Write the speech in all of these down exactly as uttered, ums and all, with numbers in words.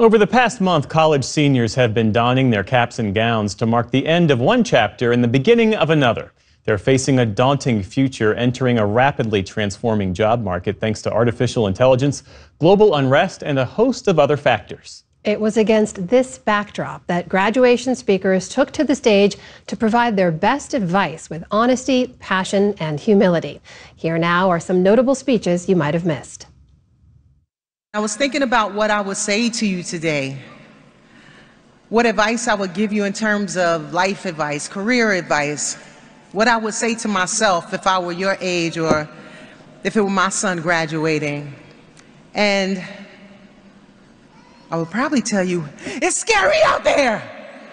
Over the past month, college seniors have been donning their caps and gowns to mark the end of one chapter and the beginning of another. They're facing a daunting future, entering a rapidly transforming job market thanks to artificial intelligence, global unrest, and a host of other factors. It was against this backdrop that graduation speakers took to the stage to provide their best advice with honesty, passion, and humility. Here now are some notable speeches you might have missed. I was thinking about what I would say to you today, what advice I would give you in terms of life advice, career advice, what I would say to myself if I were your age or if it were my son graduating. And I would probably tell you, it's scary out there.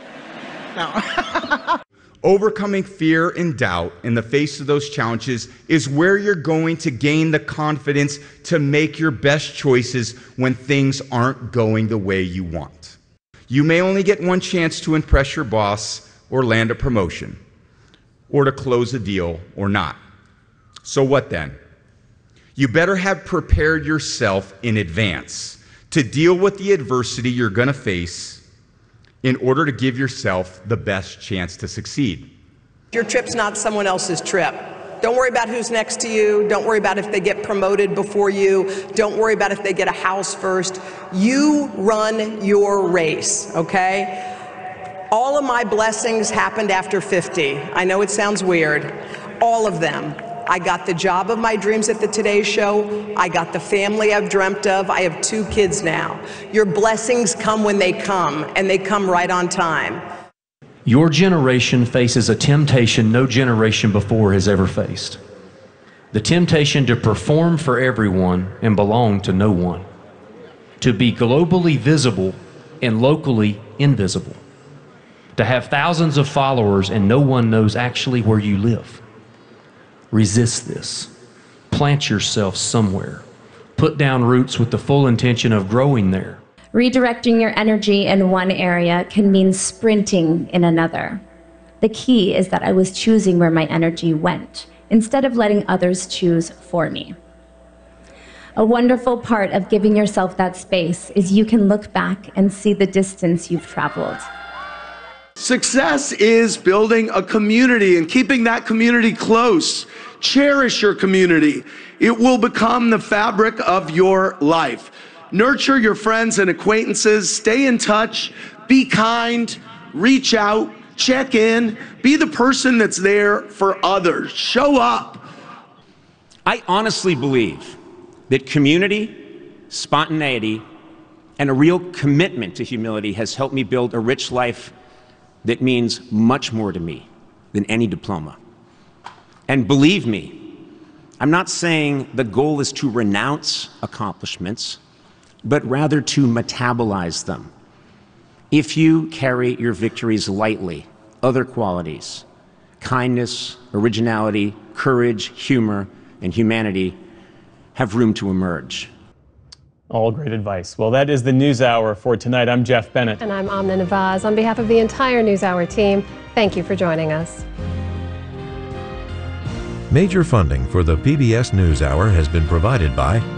No. Overcoming fear and doubt in the face of those challenges is where you're going to gain the confidence to make your best choices when things aren't going the way you want. You may only get one chance to impress your boss or land a promotion, or to close a deal or not. So what then? You better have prepared yourself in advance to deal with the adversity you're going to face in order to give yourself the best chance to succeed. Your trip's not someone else's trip. Don't worry about who's next to you. Don't worry about if they get promoted before you. Don't worry about if they get a house first. You run your race, okay? All of my blessings happened after fifty. I know it sounds weird. All of them. I got the job of my dreams at the Today Show. I got the family I've dreamt of. I have two kids now. Your blessings come when they come, and they come right on time. Your generation faces a temptation no generation before has ever faced. The temptation to perform for everyone and belong to no one. To be globally visible and locally invisible. To have thousands of followers and no one knows actually where you live. Resist this. Plant yourself somewhere. Put down roots with the full intention of growing there. Redirecting your energy in one area can mean sprinting in another. The key is that I was choosing where my energy went, instead of letting others choose for me. A wonderful part of giving yourself that space is you can look back and see the distance you've traveled. Success is building a community and keeping that community close. Cherish your community. It will become the fabric of your life. Nurture your friends and acquaintances. Stay in touch. Be kind. Reach out. Check in. Be the person that's there for others. Show up. I honestly believe that community, spontaneity, and a real commitment to humility has helped me build a rich life that means much more to me than any diploma. And believe me, I'm not saying the goal is to renounce accomplishments, but rather to metabolize them. If you carry your victories lightly, other qualities, kindness, originality, courage, humor, and humanity have room to emerge. All great advice. Well, that is the NewsHour for tonight. I'm Jeff Bennett. And I'm Amna Nawaz. On behalf of the entire NewsHour team, thank you for joining us. Major funding for the P B S NewsHour has been provided by